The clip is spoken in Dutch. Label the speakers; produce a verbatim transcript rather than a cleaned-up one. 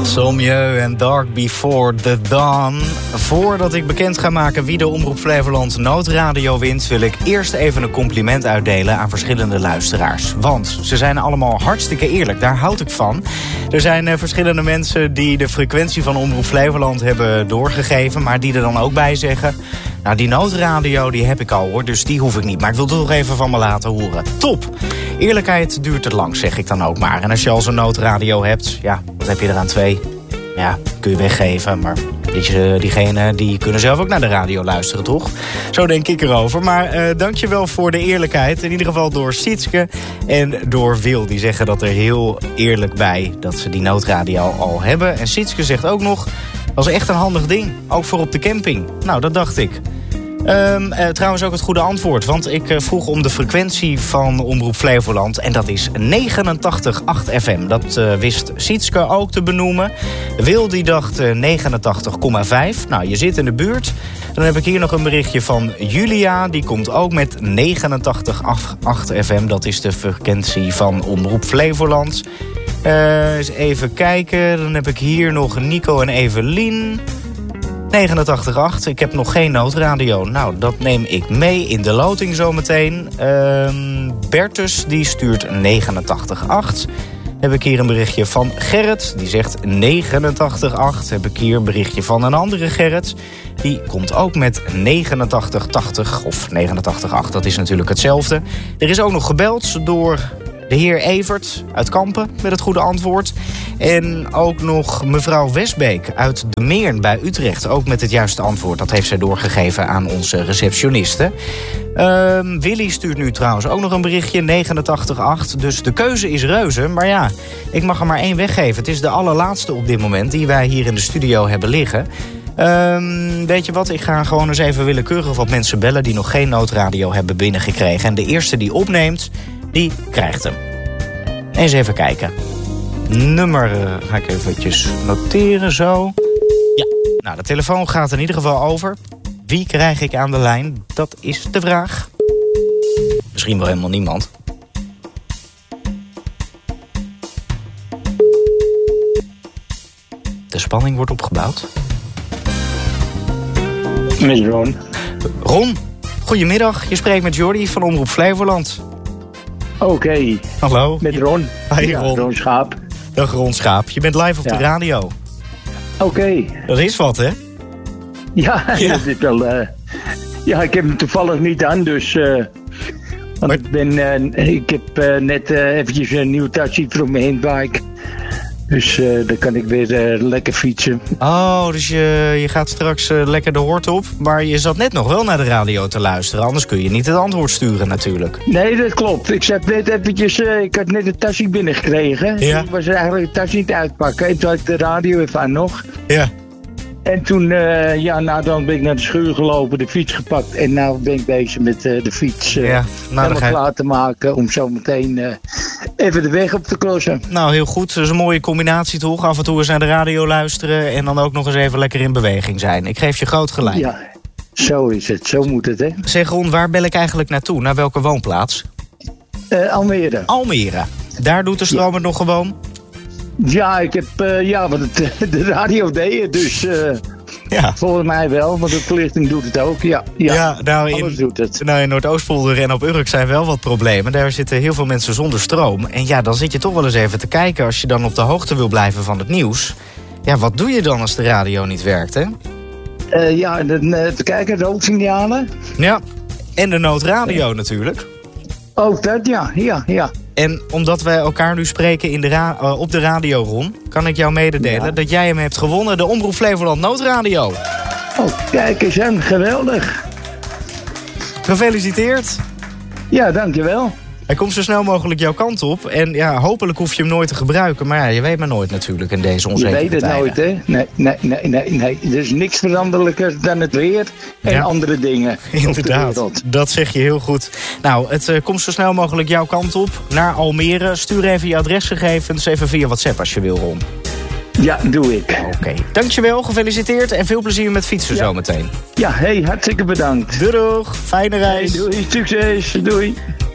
Speaker 1: Sommieu en Dark Before the Dawn. Voordat ik bekend ga maken wie de Omroep Flevoland Noodradio wint, wil ik eerst even een compliment uitdelen aan verschillende luisteraars. Want ze zijn allemaal hartstikke eerlijk, daar houd ik van. Er zijn uh, verschillende mensen die de frequentie van Omroep Flevoland hebben doorgegeven, maar die er dan ook bij zeggen, nou, die noodradio die heb ik al hoor, dus die hoef ik niet. Maar ik wil het toch even van me laten horen. Top! Eerlijkheid duurt te lang, zeg ik dan ook maar. En als je al zo'n noodradio hebt, ja, wat heb je er aan twee? Ja, kun je weggeven, maar die, diegenen die kunnen zelf ook naar de radio luisteren, toch? Zo denk ik erover. Maar uh, dankjewel voor de eerlijkheid. In ieder geval door Sietske en door Wil. Die zeggen dat er heel eerlijk bij dat ze die noodradio al hebben. En Sietske zegt ook nog, dat is echt een handig ding. Ook voor op de camping. Nou, dat dacht ik. Um, uh, trouwens ook het goede antwoord, want ik uh, vroeg om de frequentie van Omroep Flevoland en dat is negenentachtig komma acht F M. Dat uh, wist Sietske ook te benoemen. Wil die dacht uh, negenentachtig komma vijf. Nou, je zit in de buurt. Dan heb ik hier nog een berichtje van Julia. Die komt ook met negenentachtig komma acht F M. Dat is de frequentie van Omroep Flevoland. Uh, eens even kijken. Dan heb ik hier nog Nico en Evelien. negenentachtig komma acht. Ik heb nog geen noodradio. Nou, dat neem ik mee in de loting zometeen. Uh, Bertus, die stuurt negenentachtig komma acht. Heb ik hier een berichtje van Gerrit. Die zegt negenentachtig komma acht. Heb ik hier een berichtje van een andere Gerrit. Die komt ook met negenentachtig komma tachtig of negenentachtig komma acht. Dat is natuurlijk hetzelfde. Er is ook nog gebeld door de heer Evert uit Kampen met het goede antwoord. En ook nog mevrouw Westbeek uit de Meern bij Utrecht. Ook met het juiste antwoord. Dat heeft zij doorgegeven aan onze receptioniste. Uh, Willy stuurt nu trouwens ook nog een berichtje. negenentachtig komma acht. Dus de keuze is reuze. Maar ja, ik mag er maar één weggeven. Het is de allerlaatste op dit moment die wij hier in de studio hebben liggen. Um, weet je wat, ik ga gewoon eens even willekeurig wat mensen bellen die nog geen noodradio hebben binnengekregen. En de eerste die opneemt, die krijgt hem. Eens even kijken. Nummer uh, ga ik eventjes noteren, zo. Ja, nou, de telefoon gaat in ieder geval over. Wie krijg ik aan de lijn? Dat is de vraag. Misschien wel helemaal niemand. De spanning wordt opgebouwd.
Speaker 2: Met Ron.
Speaker 1: Ron, goedemiddag. Je spreekt met Jordi van Omroep Flevoland.
Speaker 2: Oké. Okay.
Speaker 1: Hallo.
Speaker 2: Met Ron.
Speaker 1: Hi
Speaker 2: ja,
Speaker 1: Ron.
Speaker 2: Ron Schaap.
Speaker 1: Dag Ron Schaap. Je bent live op ja. de radio.
Speaker 2: Oké. Okay.
Speaker 1: Dat is wat, hè?
Speaker 2: Ja, ja. Dat is wel... Uh, ja, ik heb hem toevallig niet aan, dus... Uh, want maar... ik, ben, uh, ik heb uh, net uh, eventjes een nieuw tasje voor mijn handbike. Dus uh, dan kan ik weer uh, lekker fietsen.
Speaker 1: Oh, dus je, je gaat straks uh, lekker de hort op. Maar je zat net nog wel naar de radio te luisteren. Anders kun je niet het antwoord sturen natuurlijk.
Speaker 2: Nee, dat klopt. Ik zat net eventjes... Uh, ik had net een tasje binnengekregen.
Speaker 1: Ja.
Speaker 2: Ik was eigenlijk het tasje niet uitpakken. En toen had ik de radio even aan nog.
Speaker 1: Ja.
Speaker 2: En toen, uh, ja, nou dan ben ik naar de schuur gelopen, de fiets gepakt. En nou ben ik bezig met uh, de fiets uh,
Speaker 1: ja, nou,
Speaker 2: helemaal
Speaker 1: je...
Speaker 2: klaar te maken. Om zo meteen uh, even de weg op te crossen.
Speaker 1: Nou, heel goed. Dat is een mooie combinatie toch? Af en toe eens naar de radio luisteren en dan ook nog eens even lekker in beweging zijn. Ik geef je groot gelijk.
Speaker 2: Ja, zo is het. Zo moet het, hè.
Speaker 1: Zeg Ron, waar bel ik eigenlijk naartoe? Naar welke woonplaats?
Speaker 2: Uh, Almere.
Speaker 1: Almere. Daar doet de stroom het ja. nog gewoon?
Speaker 2: Ja, ik heb, uh, ja, want het, de radio deed het, dus uh, ja. volgens mij wel, want de verlichting doet het ook, ja. Ja,
Speaker 1: ja nou, in,
Speaker 2: alles doet het.
Speaker 1: Nou, in Noordoostpolder en op Urk zijn wel wat problemen. Daar zitten heel veel mensen zonder stroom. En ja, dan zit je toch wel eens even te kijken als je dan op de hoogte wil blijven van het nieuws. Ja, wat doe je dan als de radio niet werkt, hè?
Speaker 2: Uh, ja, dan, uh, te kijken, roodsignalen.
Speaker 1: Ja, en de noodradio ja. natuurlijk.
Speaker 2: Ook dat, ja, ja, ja.
Speaker 1: En omdat wij elkaar nu spreken in de ra- uh, op de radio, Ron, kan ik jou mededelen ja. dat jij hem hebt gewonnen, de Omroep Flevoland Noodradio.
Speaker 2: Oh, kijk eens aan, geweldig.
Speaker 1: Gefeliciteerd.
Speaker 2: Ja, dankjewel.
Speaker 1: Hij komt zo snel mogelijk jouw kant op. En ja, hopelijk hoef je hem nooit te gebruiken. Maar ja, je weet maar nooit natuurlijk in deze onzekere tijden.
Speaker 2: Je weet het
Speaker 1: tijden.
Speaker 2: nooit, hè? Nee, nee, nee, nee, nee. Er is niks veranderlijker dan het weer en ja. andere dingen.
Speaker 1: Inderdaad, dat zeg je heel goed. Nou, het uh, komt zo snel mogelijk jouw kant op naar Almere. Stuur even je adresgegevens, even via WhatsApp als je wil, Ron.
Speaker 2: Ja, doe ik.
Speaker 1: Oké, okay. Dankjewel, gefeliciteerd en veel plezier met fietsen ja. zometeen.
Speaker 2: Ja, hey, hartstikke bedankt.
Speaker 1: Doei, doeg. Fijne reis.
Speaker 2: Hey, doei, succes, doei.